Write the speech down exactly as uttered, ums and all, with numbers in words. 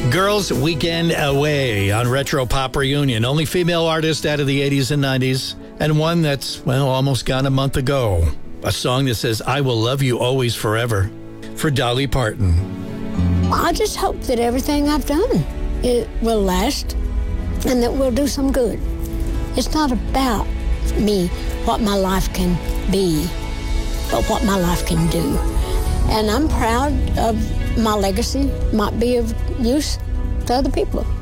Girls Weekend Away on Retro Pop Reunion. Only female artist out of the eighties and nineties, and one that's, well, almost gone a month ago. A song that says, I will love you always forever, for Dolly Parton. I just hope that everything I've done, it will last and that we'll do some good. It's not about me, what my life can be, but what my life can do. And I'm proud of my legacy, might be of use to other people.